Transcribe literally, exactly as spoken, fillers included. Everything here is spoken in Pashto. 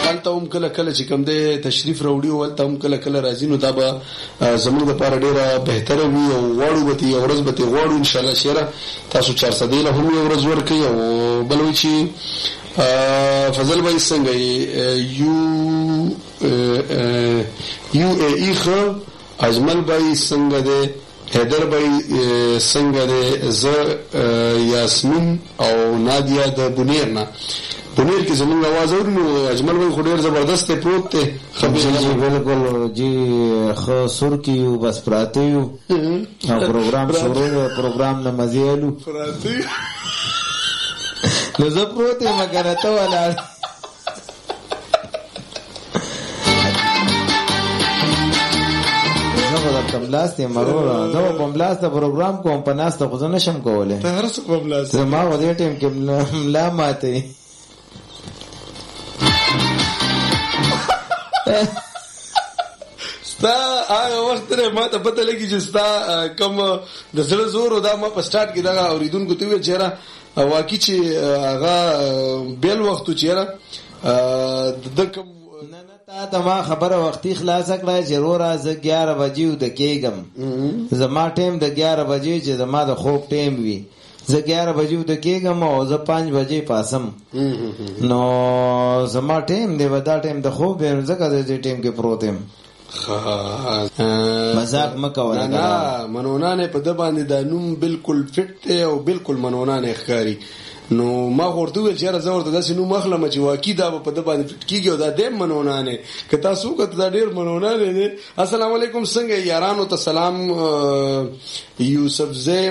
هلته هم کله کله چې کوم دی تشریف راوړي او هلته هم کله کله راځي، نو دا به زموږ دپاره ډېره بهتره وي او غواړو به ترې یو ورځ به ترې غواړو انشاءالله شیره تاسو چارسدې له هم یو ورځ ورکوي. او بل وایي چې فضل بھائی څنګه یو یو اے ای ښه، اجمل بھائی څنګه دی، حیدر بھائی څنګه دی، زه یاسمین او نادیا د بنیر نه. بنیر کې زمونږ आवाज اوري نو اجمل بھائی خو ډېر زبردست دی پروت دی. جی جی بالکل جی ښه سور کې یو بس پراته یو او پروګرام شروع دی، پروګرام نه مزې الو پراته یو نو زه پروت یم کنه ته ولاړ. زه به درته ملاست یم وروره، زه به په ملاسته پروګرام کوم، په ناسته خو زه نشم کولی. ته هر څه په ملاسته زما په دې ټایم کې ملا ماتوي. ستا هغه وخت نه ما ته پته لګي چې ستا کوم د زړه زور دا ما په سٹارټ کې دغه اوریدونکو ته ویل چېرې واقعي چې هغه بیل وختو چېرې د کوم نه نه تا ته ما خبره وختي خلاصه کړه چې وروره زه ګیاره بجې وده کېږم. زما ټایم د ګیاره بجې چې زما د خوب ټایم وي، زه ګیاره بجې وده کېږم او زه پنځ بجې پاسم. نو زما ټایم دی به دا ټایم د خوب دی، ځکه زه دې ټایم کې پروت یم. مذاق مه کوه. نه منونانې په ده باندې دا نوم بالکل فټ دی او بالکل منونانې ښکاري. نو ما خو ورته وویل چې یاره زه ورته داسې نوم اخلم چې واقعي دا به په ده باندې فټ کېږي او دا دی منونانې. که تاسو وکړه دا ډېر منونانې دی. السلام علیکم، څنګه یارانو ته سلام. یوسف زی